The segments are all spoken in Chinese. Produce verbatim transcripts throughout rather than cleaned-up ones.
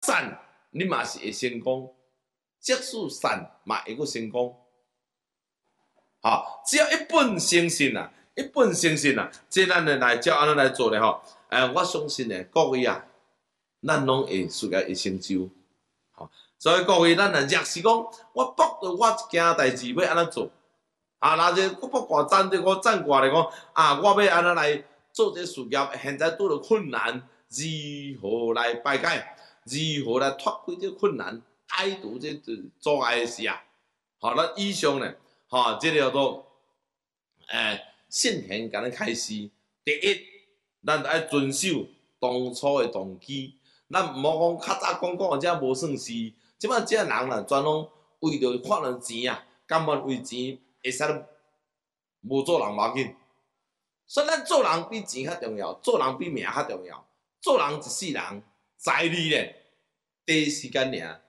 善你嘛是会成功，即使善嘛会阁成功。好，只要一本诚信啊，一本诚信啊，即咱来来照安尼来做咧吼。诶、呃，我相信咧，各位啊，咱拢会事业会成就。好，所以各位，咱若若是讲，我搏着我一件代志要安怎做，啊，若是我搏挂站着我站挂来讲，啊，我要安怎来做这事业，现在拄着困难，如何来排解？如何来脱开这困难，解除这阻碍的事啊？好，咱以上咧，吼、这个叫做诶，信田甲咱开始，第一，咱着爱遵守当初的动机。咱毋好讲较早讲讲，这无算是。即摆这人啦，全拢为着看到钱啊，甘愿为钱会使无做人无要紧。所以咱做人比钱较重要，做人比命较重要。做人一世人，财力咧，第一时间尔。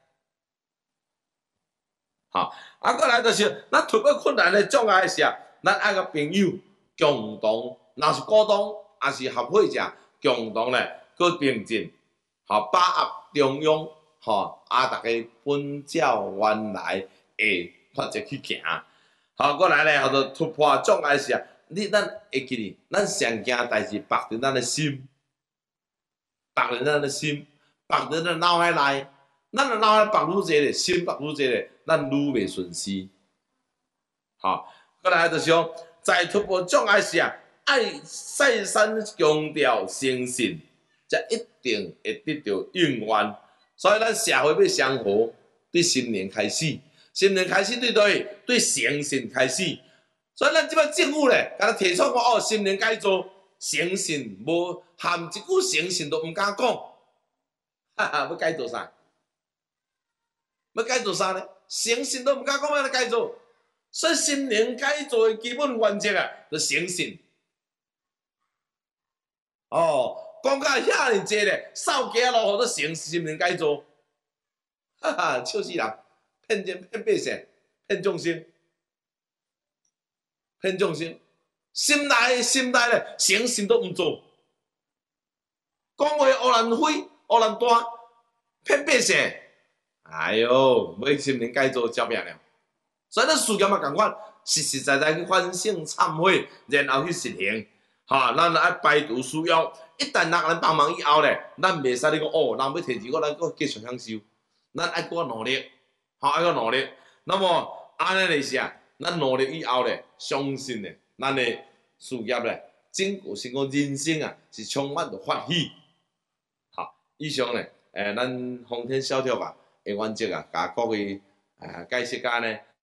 好，啊，过来就是咱突破困难的障碍时啊，咱爱个朋友共同，若是股东，也是合伙者共同咧，搁并进。好，把握中央，吼、啊，大家本照原来的法则去行。好，过来咧，叫做突破障碍时啊，你咱会记哩，咱上惊代志绑伫咱的心，绑伫咱的心，绑伫咱脑海内，咱的脑海绑愈济咧，心绑愈济咧，咱愈袂顺遂。好，过来就是讲，在突破障碍时啊，爱再三强调诚信。才一定会得到应愿，所以咱社会要相和，对新年开始，新年开始对对对诚信开始，所以咱即摆政府咧，甲咱提出讲哦，新年改做诚信，无含一句诚信都毋敢讲，哈哈，要改做啥？要改做啥呢？诚信都毋敢讲，要来改做，所以新年改做的基本原则啊，就诚信。哦。讲到遐尼济咧，扫街路互都诚心能改做，哈哈，笑死人，骗人骗百姓，骗众生，骗众生，心内心内咧，诚信都毋做，讲话乌兰灰，乌兰大，骗百姓，哎哟，要心能改做照命了。所以咱事业嘛共款，实实在在去反省忏悔，然后去实行。哈，咱爱排除需要。一旦人人帮忙以后咧，咱袂使你讲哦，人要摕钱，我咱搁继续享受。咱爱搁努力，吼，爱搁努力。那么安尼就是啊，咱努力以后咧，相信咧，咱的事业咧，整个成个人生啊，是充满着欢喜。好，以上咧，诶、呃，咱丰田小跳啊，的原则啊，甲各位啊解释下呢。